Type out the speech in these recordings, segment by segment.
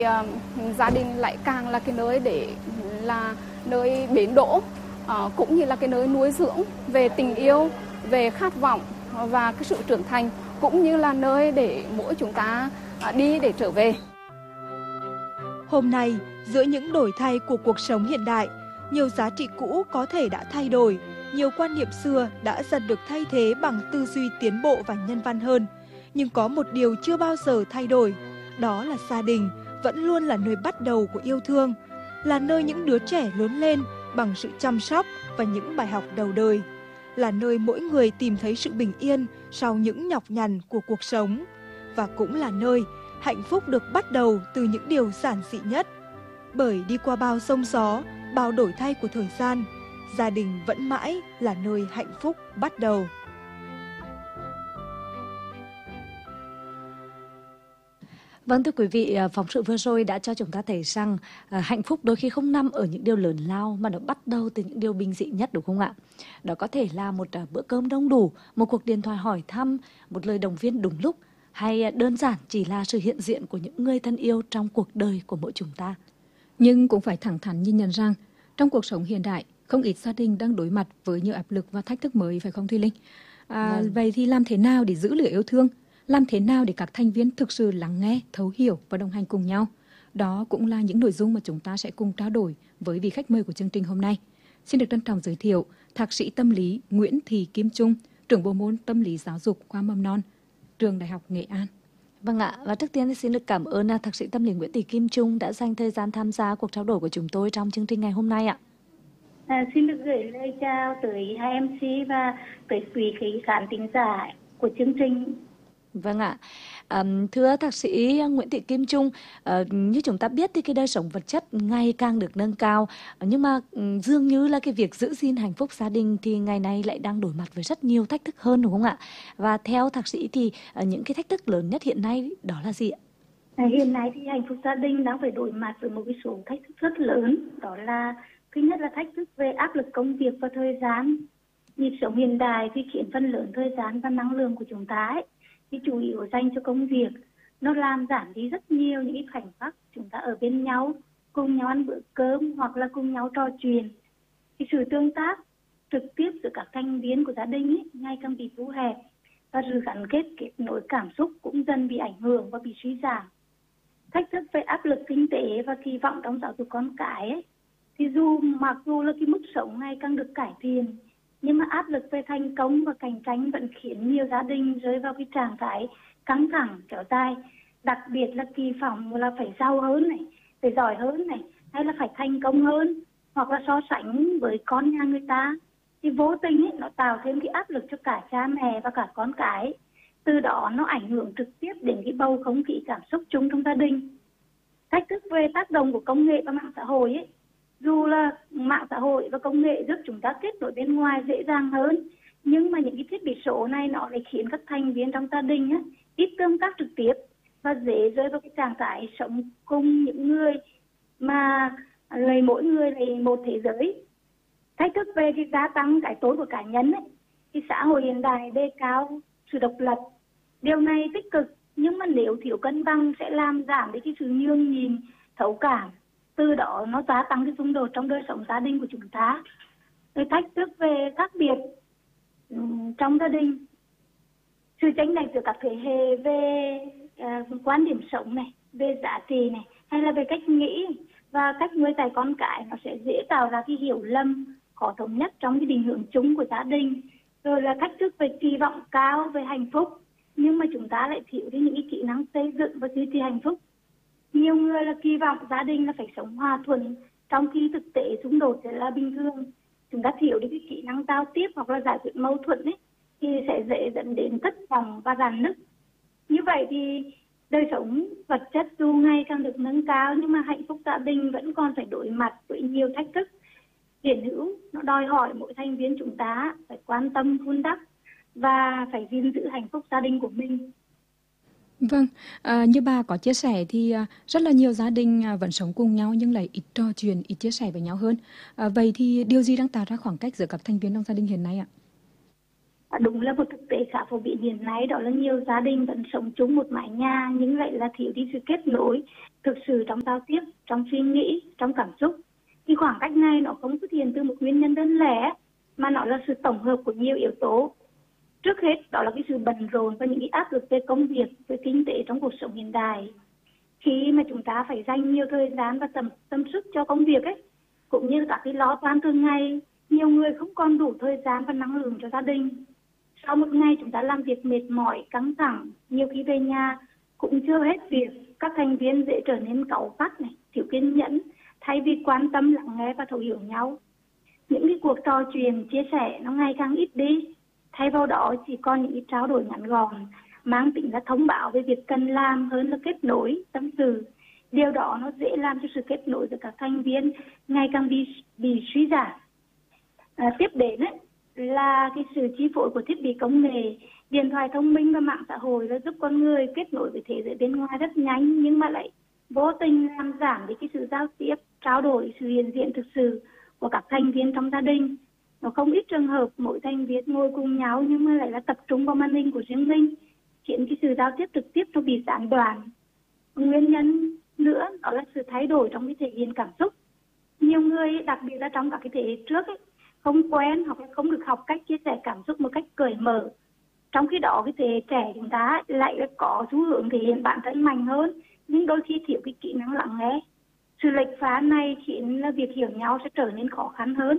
Ờ, Gia đình lại càng là cái nơi để là nơi bến đỗ, cũng như là cái nơi nuôi dưỡng về tình yêu, về khát vọng và cái sự trưởng thành, cũng như là nơi để mỗi chúng ta đi để trở về. Hôm nay, giữa những đổi thay của cuộc sống hiện đại, nhiều giá trị cũ có thể đã thay đổi, nhiều quan niệm xưa đã dần được thay thế bằng tư duy tiến bộ và nhân văn hơn. Nhưng có một điều chưa bao giờ thay đổi, đó là gia đình vẫn luôn là nơi bắt đầu của yêu thương, là nơi những đứa trẻ lớn lên bằng sự chăm sóc và những bài học đầu đời, là nơi mỗi người tìm thấy sự bình yên sau những nhọc nhằn của cuộc sống, và cũng là nơi hạnh phúc được bắt đầu từ những điều giản dị nhất. Bởi đi qua bao sông gió, bao đổi thay của thời gian, gia đình vẫn mãi là nơi hạnh phúc bắt đầu. Vâng, thưa quý vị, phóng sự vừa rồi đã cho chúng ta thấy rằng hạnh phúc đôi khi không nằm ở những điều lớn lao mà nó bắt đầu từ những điều bình dị nhất, đúng không ạ? Đó có thể là một bữa cơm đông đủ, một cuộc điện thoại hỏi thăm, một lời động viên đúng lúc, hay đơn giản chỉ là sự hiện diện của những người thân yêu trong cuộc đời của mỗi chúng ta. Nhưng cũng phải thẳng thắn nhìn nhận rằng trong cuộc sống hiện đại, không ít gia đình đang đối mặt với nhiều áp lực và thách thức mới, phải không Thùy Linh? Vậy thì làm thế nào để giữ lửa yêu thương? Làm thế nào để các thành viên thực sự lắng nghe, thấu hiểu và đồng hành cùng nhau? Đó cũng là những nội dung mà chúng ta sẽ cùng trao đổi với vị khách mời của chương trình hôm nay. Xin được trân trọng giới thiệu Thạc sĩ tâm lý Nguyễn Thị Kim Trung, trưởng bộ môn tâm lý giáo dục khoa mầm non, trường Đại học Nghệ An. Vâng ạ, và trước tiên thì xin được cảm ơn Thạc sĩ tâm lý Nguyễn Thị Kim Trung đã dành thời gian tham gia cuộc trao đổi của chúng tôi trong chương trình ngày hôm nay ạ. Xin được gửi lời chào tới hai MC và tới quý khán thính giả của chương trình. Vâng ạ. Thưa Thạc sĩ Nguyễn Thị Kim Trung, như chúng ta biết thì cái đời sống vật chất ngày càng được nâng cao, nhưng mà dường như là cái việc giữ gìn hạnh phúc gia đình thì ngày nay lại đang đối mặt với rất nhiều thách thức hơn, đúng không ạ? Và theo Thạc sĩ thì những cái thách thức lớn nhất hiện nay đó là gì ạ? Hiện nay thì hạnh phúc gia đình đang phải đối mặt với một cái số thách thức rất lớn, đó là thứ nhất là thách thức về áp lực công việc và thời gian. Nhịp sống hiện đại thì khiến phần lớn thời gian và năng lượng của chúng ta thì chủ yếu dành cho công việc, nó làm giảm đi rất nhiều những cái khoảnh khắc chúng ta ở bên nhau, cùng nhau ăn bữa cơm hoặc là cùng nhau trò chuyện. Cái sự tương tác trực tiếp giữa các thành viên của gia đình ngày càng bị thu hẹp, và sự gắn kết nối cảm xúc cũng dần bị ảnh hưởng và bị suy giảm. Thách thức về áp lực kinh tế và kỳ vọng trong giáo dục con cái thì mặc dù là cái mức sống ngày càng được cải thiện, nhưng mà áp lực về thành công và cạnh tranh vẫn khiến nhiều gia đình rơi vào cái trạng thái căng thẳng kéo dài. Đặc biệt là kỳ vọng là phải giàu hơn này, phải giỏi hơn này, hay là phải thành công hơn, hoặc là so sánh với con nhà người ta, thì vô tình nó tạo thêm cái áp lực cho cả cha mẹ và cả con cái. Từ đó nó ảnh hưởng trực tiếp đến cái bầu không khí cảm xúc chung trong gia đình. Thách thức về tác động của công nghệ và mạng xã hội dù là mạng xã hội và công nghệ giúp chúng ta kết nối bên ngoài dễ dàng hơn, nhưng mà những cái thiết bị số này nó lại khiến các thành viên trong gia đình ít tương tác trực tiếp và dễ rơi vào cái trạng thái sống cùng những người mà mỗi người là một thế giới. Thách thức về cái gia tăng cái tôi của cá nhân thì xã hội hiện đại đề cao sự độc lập. Điều này tích cực, nhưng mà nếu thiếu cân bằng sẽ làm giảm đi cái sự nhường nhịn, thấu cảm. Từ đó nó gia tăng cái xung đột trong đời sống gia đình của chúng ta. Cái thách thức về khác biệt trong gia đình, sự chênh lệch giữa các thế hệ về quan điểm sống này, về giá trị này, hay là về cách nghĩ và cách nuôi dạy con cái, nó sẽ dễ tạo ra cái hiểu lầm, khó thống nhất trong cái định hướng chung của gia đình. Rồi là thách thức về kỳ vọng cao về hạnh phúc, nhưng mà chúng ta lại thiếu đi những cái kỹ năng xây dựng và duy trì hạnh phúc. Nhiều người là kỳ vọng gia đình là phải sống hòa thuận, trong khi thực tế xung đột sẽ là bình thường. Chúng ta thiếu đi cái kỹ năng giao tiếp hoặc là giải quyết mâu thuẫn thì sẽ dễ dẫn đến thất vọng và rạn nứt. Như vậy thì đời sống vật chất dù ngày càng được nâng cao, nhưng mà hạnh phúc gia đình vẫn còn phải đối mặt với nhiều thách thức hiện hữu. Nó đòi hỏi mỗi thành viên chúng ta phải quan tâm vun đắp và phải gìn giữ hạnh phúc gia đình của mình. Vâng, như bà có chia sẻ thì rất là nhiều gia đình vẫn sống cùng nhau nhưng lại ít trò chuyện, ít chia sẻ với nhau hơn. Vậy thì điều gì đang tạo ra khoảng cách giữa các thành viên trong gia đình hiện nay ạ? Đúng là một thực tế khá phổ biến hiện nay, đó là nhiều gia đình vẫn sống chung một mái nhà nhưng lại là thiếu đi sự kết nối thực sự trong giao tiếp, trong suy nghĩ, trong cảm xúc. Thì khoảng cách này nó không xuất hiện từ một nguyên nhân đơn lẻ, mà nó là sự tổng hợp của nhiều yếu tố. Trước hết đó là cái sự bận rộn và những cái áp lực về công việc, về kinh tế trong cuộc sống hiện đại. Khi mà chúng ta phải dành nhiều thời gian và tâm sức cho công việc ấy, cũng như các cái lo toan thường ngày, nhiều người không còn đủ thời gian và năng lượng cho gia đình. Sau một ngày chúng ta làm việc mệt mỏi, căng thẳng, nhiều khi về nhà cũng chưa hết việc, các thành viên dễ trở nên cáu gắt này, thiếu kiên nhẫn, thay vì quan tâm lắng nghe và thấu hiểu nhau. Những cái cuộc trò chuyện, chia sẻ nó ngày càng ít đi, thay vào đó chỉ còn những cái trao đổi ngắn gọn, mang tính là thông báo về việc cần làm hơn là kết nối, tâm sự. Điều đó nó dễ làm cho sự kết nối giữa các thành viên ngày càng bị suy giảm. Tiếp đến ấy, là cái sự chi phối của thiết bị công nghệ, điện thoại thông minh và mạng xã hội đã giúp con người kết nối với thế giới bên ngoài rất nhanh, nhưng mà lại vô tình làm giảm đi cái sự giao tiếp, trao đổi, sự hiện diện thực sự của các thành viên trong gia đình. Nó không ít trường hợp mỗi thành viên ngồi cùng nhau nhưng mà lại là tập trung vào màn hình của riêng mình, khiến cái sự giao tiếp trực tiếp nó bị gián đoạn. Nguyên nhân nữa đó là sự thay đổi trong cái thể hiện cảm xúc. Nhiều người, đặc biệt là trong các cái thế hệ trước ấy, không quen hoặc là không được học cách chia sẻ cảm xúc một cách cởi mở. Trong khi đó cái thế hệ trẻ chúng ta lại có xu hướng thể hiện bản thân mạnh hơn, nhưng đôi khi thiếu cái kỹ năng lắng nghe. Sự lệch pha này khiến là việc hiểu nhau sẽ trở nên khó khăn hơn.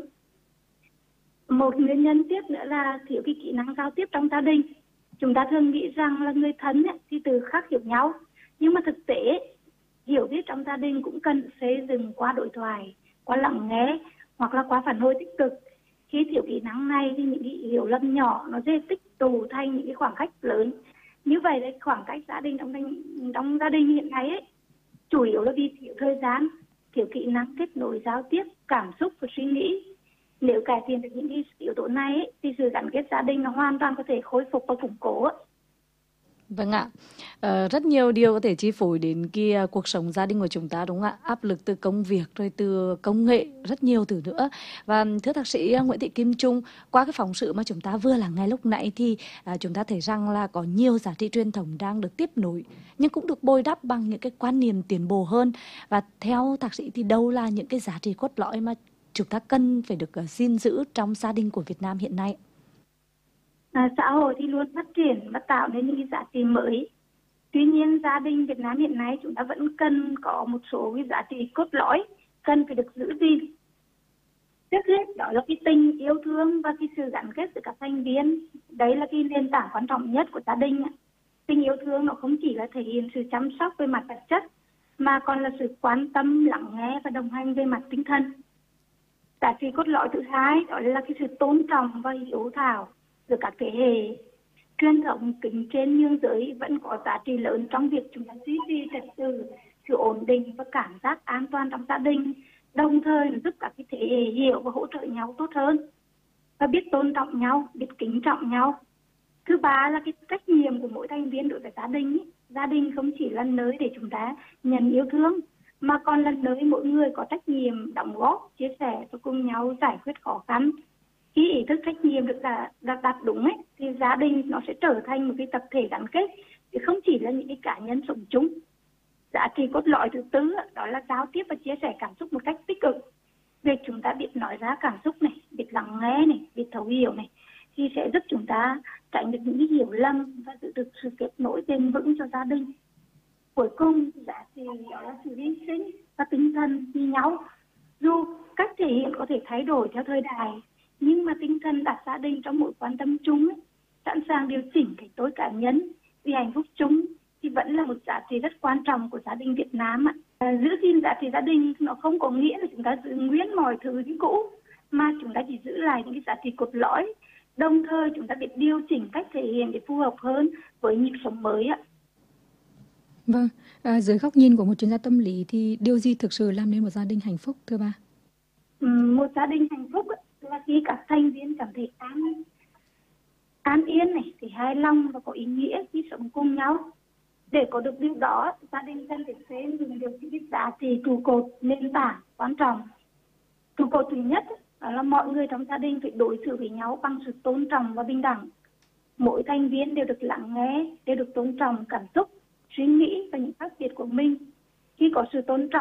Một nguyên nhân tiếp nữa là thiếu cái kỹ năng giao tiếp trong gia đình. Chúng ta thường nghĩ rằng là người thân ấy, thì từ khắc hiểu nhau, nhưng mà thực tế hiểu biết trong gia đình cũng cần xây dựng qua đối thoại, qua lắng nghe hoặc là qua phản hồi tích cực. Khi thiếu kỹ năng này thì những cái hiểu lầm nhỏ nó dễ tích tụ thành những cái khoảng cách lớn. Như vậy là khoảng cách gia đình trong gia đình hiện nay ấy, chủ yếu là vì thiếu thời gian, thiếu kỹ năng kết nối giao tiếp, cảm xúc và suy nghĩ. Nếu cải thiện được những cái yếu tố này ấy, thì sự gắn kết gia đình nó hoàn toàn có thể khôi phục và củng cố. Vâng ạ, rất nhiều điều có thể chi phối đến cuộc sống gia đình của chúng ta đúng không ạ? Áp lực từ công việc rồi từ công nghệ, rất nhiều thứ nữa. Và thưa thạc sĩ Nguyễn Thị Kim Trung, qua cái phóng sự mà chúng ta vừa lắng nghe lúc nãy thì chúng ta thấy rằng là có nhiều giá trị truyền thống đang được tiếp nối, nhưng cũng được bồi đắp bằng những cái quan niệm tiến bộ hơn. Và theo thạc sĩ thì đâu là những cái giá trị cốt lõi mà chúng ta cần phải được gìn giữ trong gia đình của Việt Nam hiện nay? Xã hội thì luôn phát triển và tạo nên những cái giá trị mới. Tuy nhiên gia đình Việt Nam hiện nay chúng ta vẫn cần có một số cái giá trị cốt lõi cần phải được giữ gìn. Trước hết đó là cái tình yêu thương và cái sự gắn kết giữa các thành viên. Đấy là cái nền tảng quan trọng nhất của gia đình. Tình yêu thương nó không chỉ là thể hiện sự chăm sóc về mặt vật chất, mà còn là sự quan tâm, lắng nghe và đồng hành về mặt tinh thần. Giá trị cốt lõi thứ hai đó là cái sự tôn trọng và hiếu thảo giữa các thế hệ. Truyền thống kính trên nhường dưới vẫn có giá trị lớn trong việc chúng ta duy trì trật tự, sự ổn định và cảm giác an toàn trong gia đình, đồng thời giúp các cái thế hệ hiểu và hỗ trợ nhau tốt hơn và biết tôn trọng nhau, biết kính trọng nhau. Thứ ba là cái trách nhiệm của mỗi thành viên đối với gia đình. Gia đình không chỉ là nơi để chúng ta nhận yêu thương, mà còn là nơi mỗi người có trách nhiệm đóng góp, chia sẻ và cùng nhau giải quyết khó khăn. Khi ý thức trách nhiệm được đặt đúng ấy, thì gia đình nó sẽ trở thành một cái tập thể gắn kết, chứ không chỉ là những cái cá nhân sống chung. Giá trị cốt lõi thứ tư đó là giao tiếp và chia sẻ cảm xúc một cách tích cực. Việc chúng ta biết nói ra cảm xúc này, biết lắng nghe này, biết thấu hiểu này, thì sẽ giúp chúng ta tránh được những cái hiểu lầm và giữ được sự kết nối bền vững cho gia đình. Cuối cùng, giá trị đó là sự hy sinh và tinh thần vì nhau. Dù cách thể hiện có thể thay đổi theo thời đại, nhưng mà tinh thần đặt gia đình trong mối quan tâm chung ấy, sẵn sàng điều chỉnh cái tôi cá nhân vì hạnh phúc chung thì vẫn là một giá trị rất quan trọng của gia đình Việt Nam ạ. Giữ gìn giá trị gia đình nó không có nghĩa là chúng ta giữ nguyên mọi thứ như cũ, mà chúng ta chỉ giữ lại những cái giá trị cốt lõi, đồng thời chúng ta biết điều chỉnh cách thể hiện để phù hợp hơn với nhịp sống mới ạ. Vâng, dưới góc nhìn của một chuyên gia tâm lý thì điều gì thực sự làm nên một gia đình hạnh phúc thưa bà? Một gia đình hạnh phúc là khi các thành viên cảm thấy an yên này, thì hài lòng và có ý nghĩa khi sống cùng nhau. Để có được điều đó, gia đình cần phải xây dựng được những giá trị trụ cột nền tảng quan trọng. Trụ cột thứ nhất đó là mọi người trong gia đình phải đối xử với nhau bằng sự tôn trọng và bình đẳng. mỗi thành viên đều được lắng nghe, đều được tôn trọng cảm xúc, suy nghĩ và những khác biệt của mình. Khi có sự tôn trọng